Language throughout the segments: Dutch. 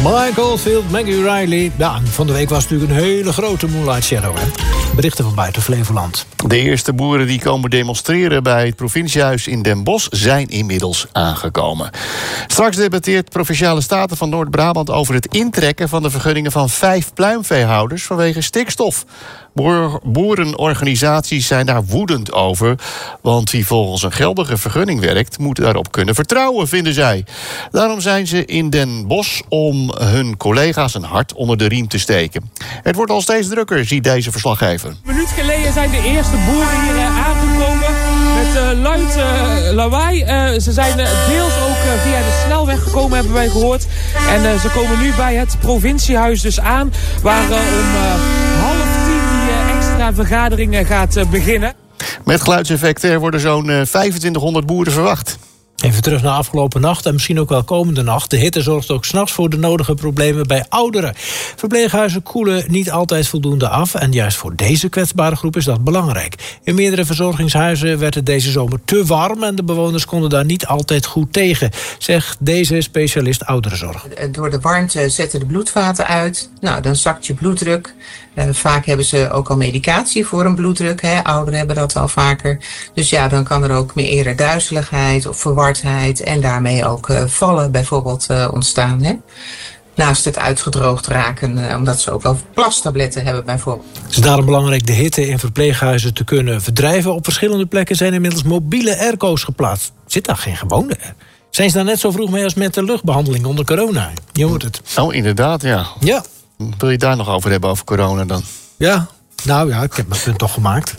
Michael Field, Maggie Riley. Ja, van de week was het natuurlijk een hele grote Moonlight Shadow. Hè? Berichten van buiten Flevoland. De eerste boeren die komen demonstreren bij het provinciehuis in Den Bosch zijn inmiddels aangekomen. Straks debatteert Provinciale Staten van Noord-Brabant over het intrekken van de vergunningen van 5 pluimveehouders vanwege stikstof. Boerenorganisaties zijn daar woedend over, want wie volgens een geldige vergunning werkt, moet daarop kunnen vertrouwen, vinden zij. Daarom zijn ze in Den Bosch om hun collega's een hart onder de riem te steken. Het wordt al steeds drukker, ziet deze verslaggever. Een minuut geleden zijn de eerste boeren hier aangekomen met luid lawaai. Ze zijn deels ook via de snelweg gekomen, hebben wij gehoord. En ze komen nu bij het provinciehuis dus aan, waar om 9:30 die extra vergadering gaat beginnen. Met geluidseffecten er worden zo'n 2500 boeren verwacht. Even terug naar afgelopen nacht en misschien ook wel komende nacht. De hitte zorgt ook 's nachts voor de nodige problemen bij ouderen. Verpleeghuizen koelen niet altijd voldoende af en juist voor deze kwetsbare groep is dat belangrijk. In meerdere verzorgingshuizen werd het deze zomer te warm en de bewoners konden daar niet altijd goed tegen, zegt deze specialist ouderenzorg. Door de warmte zetten de bloedvaten uit. Nou, dan zakt je bloeddruk. Vaak hebben ze ook al medicatie voor een bloeddruk. Hè. Ouderen hebben dat al vaker. Dus ja, dan kan er ook meer eerder duizeligheid of verwardheid en daarmee ook vallen bijvoorbeeld ontstaan. Hè. Naast het uitgedroogd raken, omdat ze ook wel plastabletten hebben bijvoorbeeld. Het is daarom belangrijk de hitte in verpleeghuizen te kunnen verdrijven. Op verschillende plekken zijn inmiddels mobiele airco's geplaatst. Zit daar geen gewone air? Zijn ze daar net zo vroeg mee als met de luchtbehandeling onder corona? Je hoort het. Oh, inderdaad, ja. Ja. Wil je het daar nog over hebben, over corona dan? Ja, nou ja, ik heb mijn punt toch gemaakt.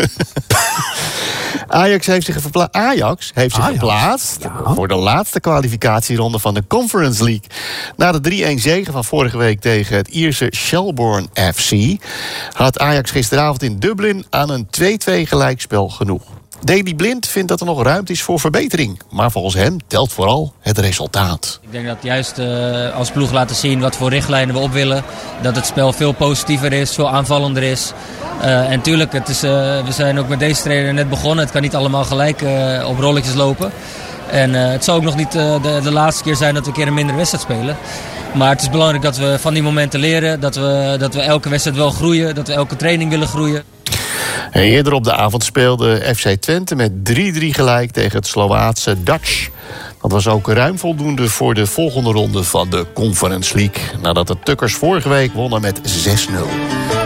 Ajax heeft zich geplaatst voor de laatste kwalificatieronde van de Conference League. Na de 3-1 zege van vorige week tegen het Ierse Shelbourne FC had Ajax gisteravond in Dublin aan een 2-2 gelijkspel genoeg. Daley Blind vindt dat er nog ruimte is voor verbetering. Maar volgens hem telt vooral het resultaat. Ik denk dat juist als ploeg laten zien wat voor richtlijnen we op willen. Dat het spel veel positiever is, veel aanvallender is. En tuurlijk, we zijn ook met deze trainer net begonnen. Het kan niet allemaal gelijk op rolletjes lopen. En het zal ook nog niet de laatste keer zijn dat we een keer een mindere wedstrijd spelen. Maar het is belangrijk dat we van die momenten leren. Dat we elke wedstrijd wel groeien. Dat we elke training willen groeien. Eerder op de avond speelde FC Twente met 3-3 gelijk tegen het Slovaatse Dutch. Dat was ook ruim voldoende voor de volgende ronde van de Conference League. Nadat de Tukkers vorige week wonnen met 6-0.